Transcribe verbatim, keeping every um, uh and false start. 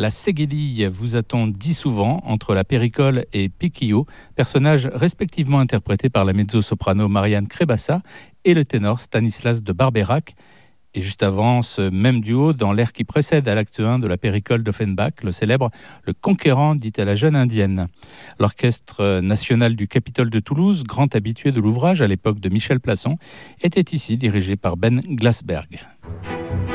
La Séguédille vous attend dit souvent entre la Péricole et Piquillo, personnages respectivement interprétés par la mezzo-soprano Marianne Crébassa et le ténor Stanislas de Barbeyrac. Et juste avant ce même duo, dans l'ère qui précède à l'acte un de la Péricole d'Offenbach, le célèbre Le Conquérant dit à la jeune indienne. L'Orchestre national du Capitole de Toulouse, grand habitué de l'ouvrage à l'époque de Michel Plasson, était ici dirigé par Ben Glasberg.